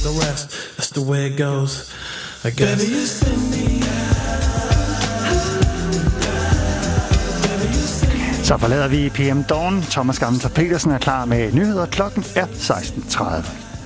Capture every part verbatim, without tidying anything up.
The rest, that's the way it goes, I guess. Baby, you send me Så forlader vi P M Dawn. Thomas Gammelter Petersen er klar med nyheder. Klokken er seksten tredive.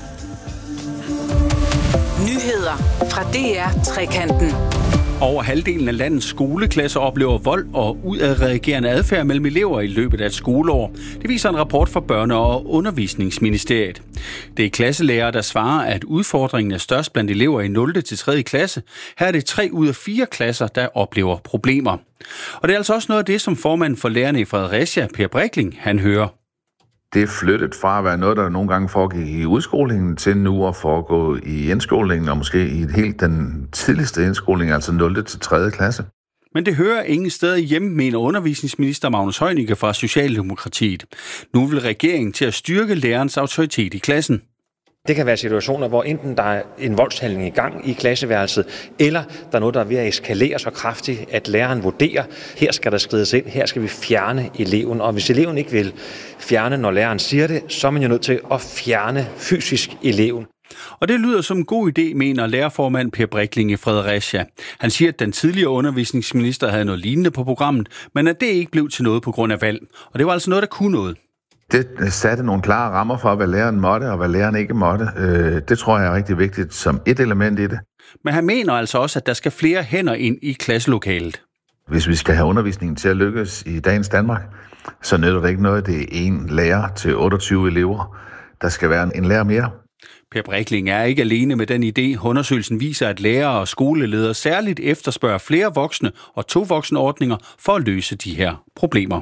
Nyheder fra D R Trekanten. Over halvdelen af landets skoleklasser oplever vold og udadreagerende adfærd mellem elever i løbet af et skoleår. Det viser en rapport fra Børne- og Undervisningsministeriet. Det er klasselærer, der svarer, at udfordringen er størst blandt elever i nul til tredje klasse. Her er det tre ud af fire klasser, der oplever problemer. Og det er altså også noget af det, som formanden for lærerne i Fredericia, Per Brikling, han hører. Det er flyttet fra at være noget, der nogle gange foregik i udskolingen, til nu at foregå i indskolingen, og måske i helt den tidligste indskoling, altså nul til tredje klasse. Men det hører ingen steder hjemme, mener undervisningsminister Magnus Heunicke fra Socialdemokratiet. Nu vil regeringen til at styrke lærerens autoritet i klassen. Det kan være situationer, hvor enten der er en voldshandling i gang i klasseværelset, eller der er noget, der er ved at eskalere så kraftigt, at læreren vurderer, her skal der skrides ind, her skal vi fjerne eleven. Og hvis eleven ikke vil fjerne, når læreren siger det, så er man jo nødt til at fjerne fysisk eleven. Og det lyder som en god idé, mener lærerformand Per Brikling i Fredericia. Han siger, at den tidligere undervisningsminister havde noget lignende på programmet, men at det ikke blev til noget på grund af valg. Og det var altså noget, der kunne noget. Det satte nogle klare rammer for, hvad læreren måtte og hvad læreren ikke måtte. Det tror jeg er rigtig vigtigt som et element i det. Men han mener altså også, at der skal flere hænder ind i klasselokalet. Hvis vi skal have undervisningen til at lykkes i dagens Danmark, så nytter det ikke noget, det er en lærer til otteogtyve elever. Der skal være en lærer mere. Per Brikling er ikke alene med den idé. Undersøgelsen viser, at lærere og skoleledere særligt efterspørger flere voksne og tovoksenordninger for at løse de her problemer.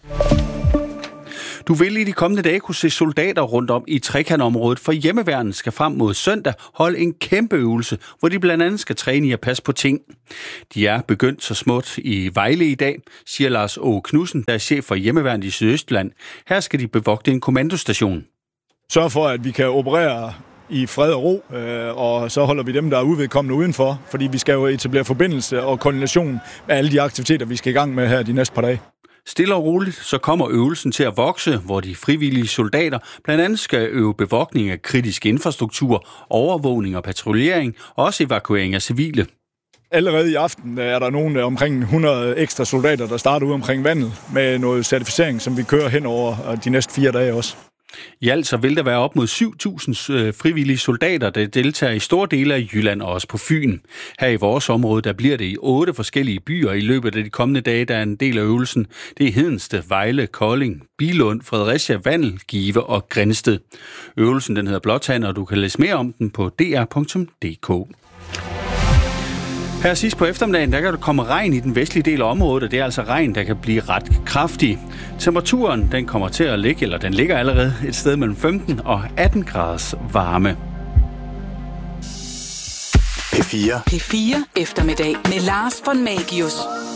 Du vil i de kommende dage kunne se soldater rundt om i Trekantområdet, for hjemmeværnet skal frem mod søndag holde en kæmpe øvelse, hvor de blandt andet skal træne i at passe på ting. De er begyndt så småt i Vejle i dag, siger Lars Åge Knudsen, der er chef for hjemmeværnet i Sydøstland. Her skal de bevogte en kommandostation. Sørg for, at vi kan operere i fred og ro, og så holder vi dem, der er uvedkommende udenfor, fordi vi skal jo etablere forbindelse og koordination med alle de aktiviteter, vi skal i gang med her de næste par dage. Stille og roligt, så kommer øvelsen til at vokse, hvor de frivillige soldater blandt andet skal øve bevogtning af kritisk infrastruktur, overvågning og patruljering, og også evakuering af civile. Allerede i aften er der nogle omkring hundrede ekstra soldater, der starter ude omkring vandet med noget certificering, som vi kører hen over de næste fire dage også. I alt så vil der være op mod syv tusind frivillige soldater, der deltager i store dele af Jylland og også på Fyn. Her i vores område, der bliver det i otte forskellige byer i løbet af de kommende dage, der er en del af øvelsen. Det er Hedensted, Vejle, Kolding, Billund, Fredericia, Vandel, Give og Grindsted. Øvelsen den hedder Blåtand, og du kan læse mere om den på d r punktum d k. Her sidst på eftermiddagen, der kan der komme regn i den vestlige del af området, og det er altså regn, der kan blive ret kraftig. Temperaturen, den kommer til at ligge, eller den ligger allerede et sted mellem femten og atten graders varme. P fire. P fire eftermiddag med Lars von Magius.